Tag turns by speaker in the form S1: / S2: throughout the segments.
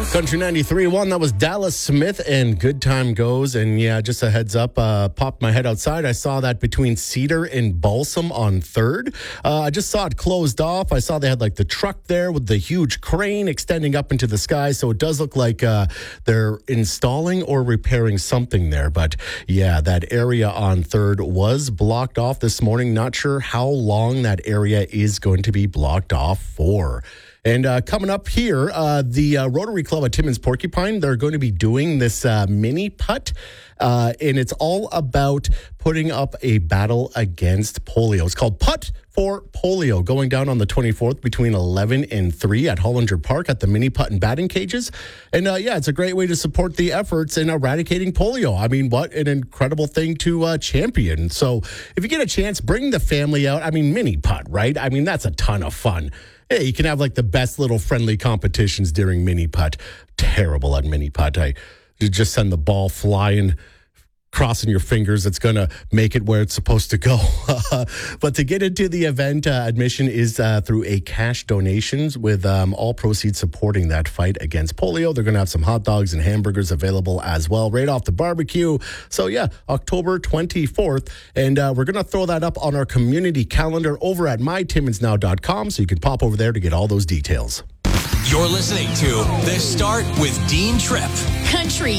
S1: Country 93.1, that was Dallas Smith and Good Time Goes. And yeah, just a heads up, popped my head outside. I saw that between Cedar and Balsam on 3rd. I just saw it closed off. I saw they had like the truck there with the huge crane extending up into the sky. So it does look like they're installing or repairing something there. But yeah, that area on 3rd was blocked off this morning. Not sure how long that area is going to be blocked off for. And coming up here, the Rotary Club at Timmins Porcupine, they're going to be doing this mini putt. And it's all about putting up a battle against polio. It's called Putt for Polio, going down on the 24th between 11 and 3 at Hollinger Park at the mini putt and batting cages. And yeah, it's a great way to support the efforts in eradicating polio. I mean, what an incredible thing to champion. So if you get a chance, bring the family out. I mean, mini putt, right? I mean, that's a ton of fun. Hey, you can have like the best little friendly competitions during mini putt. Terrible at mini putt. You just send the ball flying, crossing your fingers. It's going to make it where it's supposed to go. But to get into the event, admission is through a cash donations with all proceeds supporting that fight against polio. They're going to have some hot dogs and hamburgers available as well, right off the barbecue. So yeah, October 24th. And we're going to throw that up on our community calendar over at mytimmonsnow.com. So you can pop over there to get all those details.
S2: You're listening to The Start with Dean Tripp.
S3: Country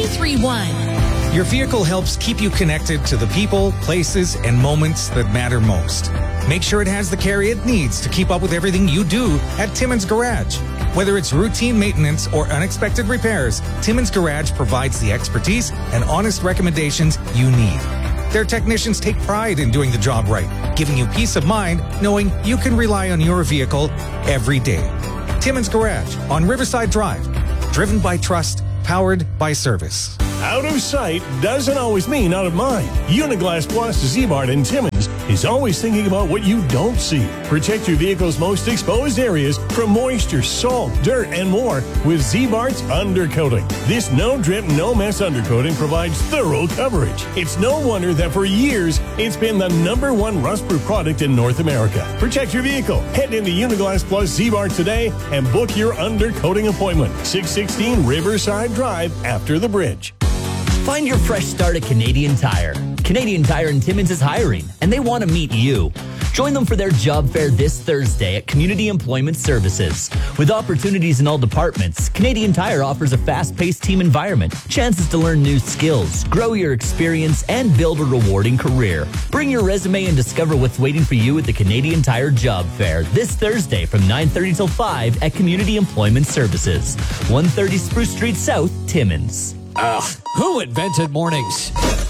S3: 93.1.
S4: Your vehicle helps keep you connected to the people, places, and moments that matter most. Make sure it has the care it needs to keep up with everything you do at Timmins Garage. Whether it's routine maintenance or unexpected repairs, Timmins Garage provides the expertise and honest recommendations you need. Their technicians take pride in doing the job right, giving you peace of mind knowing you can rely on your vehicle every day. Timmins Garage on Riverside Drive. Driven by trust, powered by service.
S5: Out of sight doesn't always mean out of mind. Uniglass Plus Z-Mart in Timmins is always thinking about what you don't see. Protect your vehicle's most exposed areas from moisture, salt, dirt, and more with Z-Mart's undercoating. This no-drip, no-mess undercoating provides thorough coverage. It's no wonder that for years, it's been the #1 rust-proof product in North America. Protect your vehicle. Head into Uniglass Plus Z-Mart today and book your undercoating appointment. 616 Riverside Drive after the bridge.
S6: Find your fresh start at Canadian Tire. Canadian Tire in Timmins is hiring, and they want to meet you. Join them for their job fair this Thursday at Community Employment Services. With opportunities in all departments, Canadian Tire offers a fast-paced team environment, chances to learn new skills, grow your experience, and build a rewarding career. Bring your resume and discover what's waiting for you at the Canadian Tire Job Fair this Thursday from 9:30 till 5 at Community Employment Services, 130 Spruce Street South, Timmins.
S7: Who invented mornings?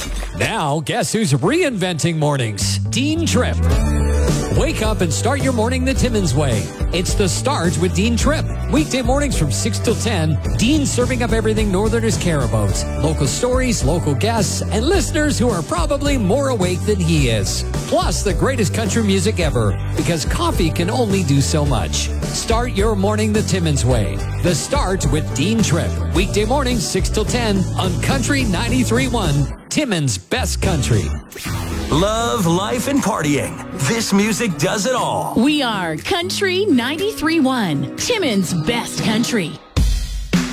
S7: Now, guess who's reinventing mornings? Dean Tripp. Wake up and start your morning the Timmins way. It's The Start with Dean Tripp. Weekday mornings from 6 till 10, Dean serving up everything Northerners care about. Local stories, local guests, and listeners who are probably more awake than he is. Plus, the greatest country music ever, because coffee can only do so much. Start your morning the Timmins way. The Start with Dean Tripp. Weekday mornings 6 till 10 on Country 93.1, Timmins' best country.
S2: Love, life, and partying. This music does it all.
S3: We are Country 93.1, Timmins' best country.